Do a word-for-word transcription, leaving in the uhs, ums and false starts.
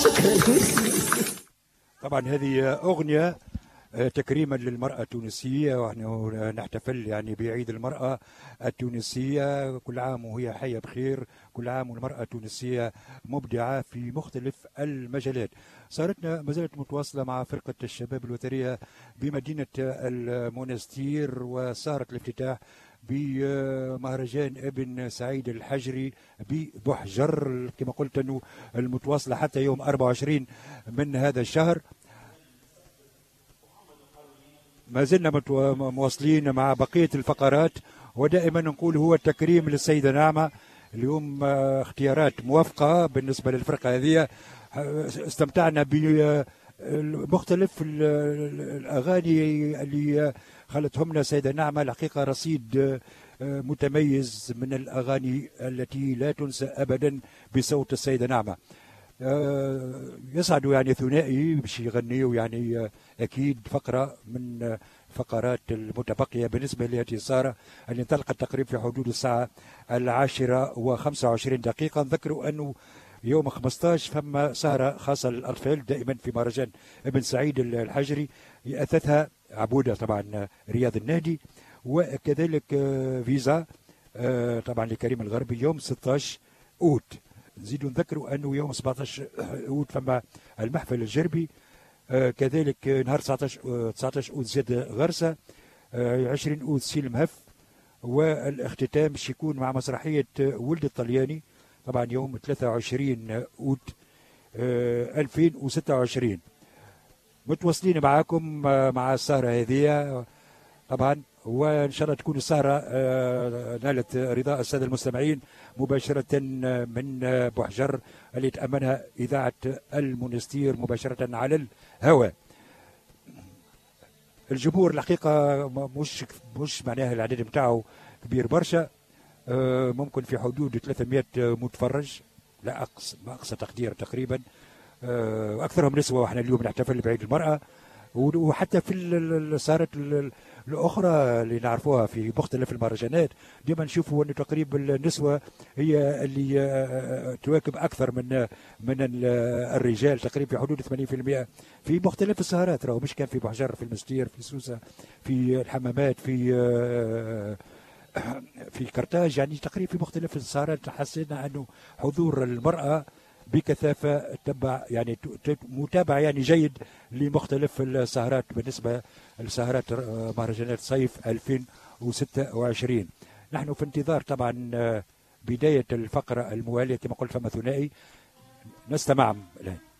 شكرا. طبعا هذه أغنية تكريما للمرأة التونسية، ونحن نحتفل يعني بعيد المرأة التونسية. كل عام وهي حية بخير، كل عام والمرأة التونسية مبدعة في مختلف المجالات. صارتنا ما زالت متواصلة مع فرقة الشباب الوترية بمدينة المونستير، وصارت الافتتاح بمهرجان ابن سعيد الحجري ببحجر كما قلت أنه المتواصلة حتى يوم أربعة وعشرين من هذا الشهر. ما زلنا مواصلين مع بقية الفقرات، ودائما نقول هو التكريم للسيدة نعمة. اليوم اختيارات موافقة بالنسبة للفرقة هذه. استمتعنا بمختلف الأغاني اللي خلتهم لنا السيدة نعمة. الحقيقة رصيد متميز من الأغاني التي لا تنسى أبدا بصوت السيدة نعمة. يسعدوا يعني ثنائي باش يغنيوا يعني اكيد فقره من فقرات المتبقيه بالنسبه لهذه السهره اللي انطلقت تقريبا في حدود الساعه العاشره وخمسة وعشرين دقيقه. نذكروا انه يوم خمسة عشر فما سهره خاصه للاطفال دائما في مهرجان ابن سعيد الحجري، يأثثها عبوده طبعا رياض النادي، وكذلك فيزا طبعا لكريم الغربي يوم ستة عشر اوت. نزيدوا نذكروا انه يوم سبعة عشر اوت فما المحفل الجربي، آه كذلك نهار تسعة عشر تسعة عشر اوت زاد غرسه، آه عشرين اوت سيل مهف، والاختتام باش يكون مع مسرحيه ولد الطلياني طبعا يوم ثلاثة وعشرين اوت آه ألفين وستة وعشرين. متواصلين معاكم آه مع السهره هذه طبعا، وان شاء الله تكون السهره نالت رضاء الساده المستمعين مباشره من بحجر اللي تامنها اذاعه المونستير مباشره على الهواء. الجمهور الحقيقه مش مش معناها العدد نتاعو كبير برشا، ممكن في حدود ثلاثمائة متفرج، لا اقصى ما اقصى تقدير تقريبا، اكثرهم نسوه، واحنا اليوم نحتفل بعيد المراه. وحتى في صارت الاخرى اللي نعرفوها في مختلف المهرجانات ديما نشوفوا انه تقريبا النسوه هي اللي تواكب اكثر من من الرجال، تقريبا في حدود ثمانين بالمئة في مختلف السهرات. راهو مش كان في بحجر، في المستير، في سوسه، في الحمامات، في في كرتاج، يعني تقريبا في مختلف السهرات حسينا انه حضور المراه بكثافه تبع يعني متابعه يعني جيد لمختلف السهرات بالنسبه لسهرات مهرجانات صيف ألفين وستة وعشرين. نحن في انتظار طبعا بدايه الفقره المواليه كما قلت فما ثنائي نستمع الان.